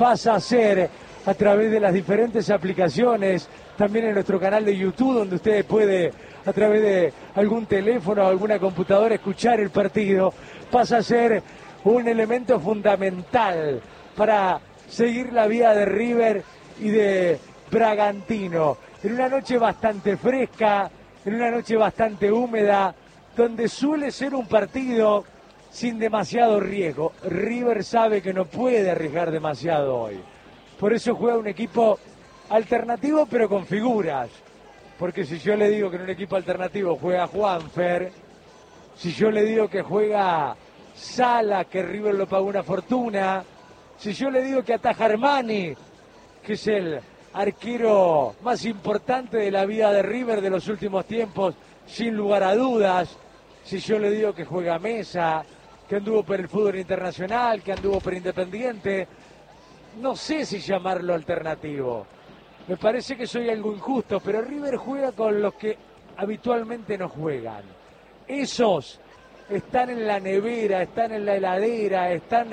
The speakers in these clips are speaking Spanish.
pasa a ser a través de las diferentes aplicaciones, también en nuestro canal de YouTube, donde usted puede, a través de algún teléfono o alguna computadora, escuchar el partido, pasa a ser un elemento fundamental para seguir la vía de River y de Bragantino. En una noche bastante fresca, en una noche bastante húmeda, donde suele ser un partido sin demasiado riesgo. River sabe que no puede arriesgar demasiado hoy. Por eso juega un equipo alternativo, pero con figuras. Porque si yo le digo que en un equipo alternativo juega Juanfer, si yo le digo que juega Sala, que River lo pagó una fortuna, si yo le digo que ataja Armani, que es el arquero más importante de la vida de River de los últimos tiempos, sin lugar a dudas, si yo le digo que juega Mesa, que anduvo por el fútbol internacional, que anduvo por Independiente, no sé si llamarlo alternativo. Me parece que soy algo injusto, pero River juega con los que habitualmente no juegan. Esos están en la nevera, están en la heladera, están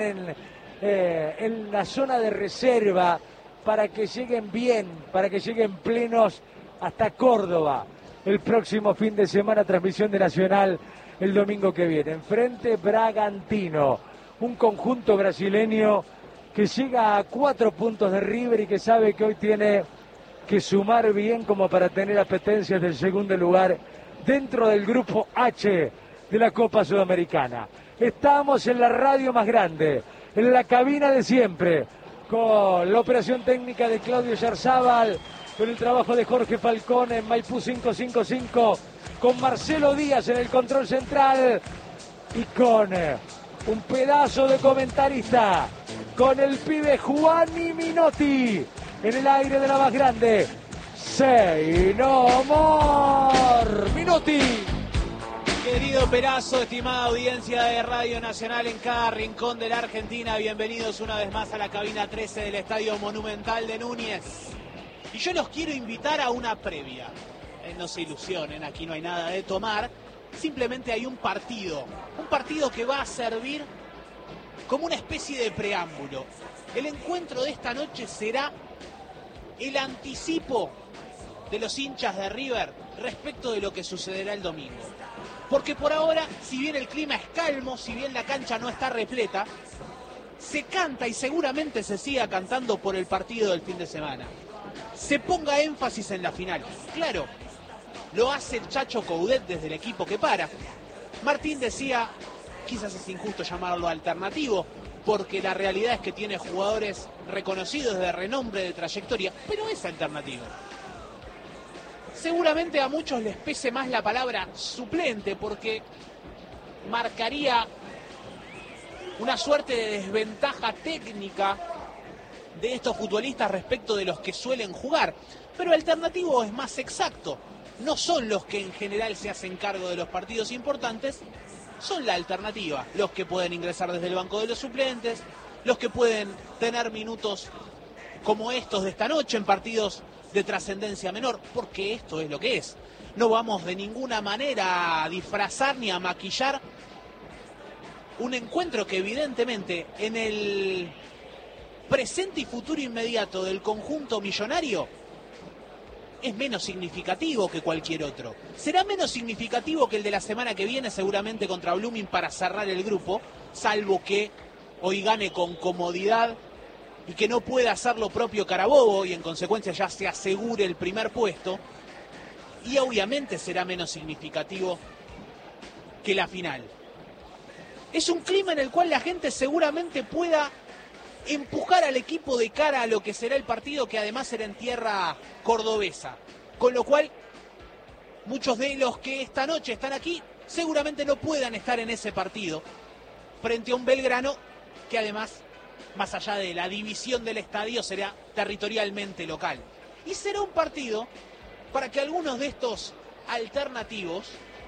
en la zona de reserva para que lleguen bien, para que lleguen plenos hasta Córdoba. El próximo fin de semana, transmisión de Nacional el domingo que viene. Enfrente Bragantino, un conjunto brasileño que llega a 4 puntos de River y que sabe que hoy tiene que sumar bien como para tener apetencias del segundo lugar dentro del grupo H de la Copa Sudamericana. Estamos en la radio más grande, en la cabina de siempre, con la operación técnica de Claudio Yarzábal, con el trabajo de Jorge Falcón en Maipú 555, con Marcelo Díaz en el control central y con un pedazo de comentarista, con el pibe Juani Minotti en el aire de la más grande. Say no more, Minotti. Querido Perazo, estimada audiencia de Radio Nacional en cada rincón de la Argentina, bienvenidos una vez más a la cabina 13 del Estadio Monumental de Núñez. Y yo los quiero invitar a una previa. No se ilusionen, aquí no hay nada de tomar, simplemente hay un partido que va a servir como una especie de preámbulo. El encuentro de esta noche será el anticipo de los hinchas de River respecto de lo que sucederá el domingo. Porque por ahora, si bien el clima es calmo, si bien la cancha no está repleta, se canta y seguramente se siga cantando por el partido del fin de semana. Se ponga énfasis en la final. Claro, lo hace el Chacho Coudet desde el equipo que para. Martín decía, quizás es injusto llamarlo alternativo, porque la realidad es que tiene jugadores reconocidos de renombre, de trayectoria, pero es alternativo. Seguramente a muchos les pese más la palabra suplente, porque marcaría una suerte de desventaja técnica de estos futbolistas respecto de los que suelen jugar. Pero alternativo es más exacto. No son los que en general se hacen cargo de los partidos importantes, son la alternativa. Los que pueden ingresar desde el banco de los suplentes, los que pueden tener minutos como estos de esta noche en partidos de trascendencia menor, porque esto es lo que es. No vamos de ninguna manera a disfrazar ni a maquillar un encuentro que evidentemente en el presente y futuro inmediato del conjunto millonario es menos significativo que cualquier otro. Será menos significativo que el de la semana que viene, seguramente contra Blooming, para cerrar el grupo, salvo que hoy gane con comodidad y que no pueda hacer lo propio Carabobo y en consecuencia ya se asegure el primer puesto. Y obviamente será menos significativo que la final. Es un clima en el cual la gente seguramente pueda empujar al equipo de cara a lo que será el partido, que además será en tierra cordobesa. Con lo cual, muchos de los que esta noche están aquí seguramente no puedan estar en ese partido frente a un Belgrano que además, más allá de la división del estadio, será territorialmente local. Y será un partido para que algunos de estos alternativos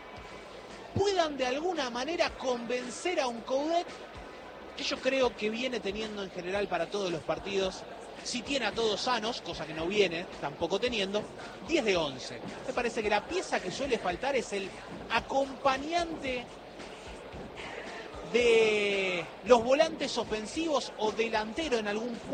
puedan de alguna manera convencer a un Coudet que yo creo que viene teniendo en general para todos los partidos, si tiene a todos sanos, cosa que no viene tampoco teniendo, 10 de 11. Me parece que la pieza que suele faltar es el acompañante de los volantes ofensivos o delantero en algún